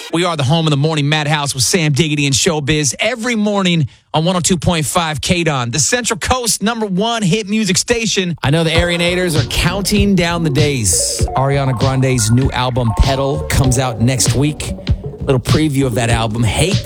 We are the home of the Morning Madhouse with Sam Diggity and Showbiz every morning on 102.5 KDON, the Central Coast #1 hit music station. I know the Arianators are counting down the days. Ariana Grande's new album, Petal, comes out next week. Little preview of that album. Hate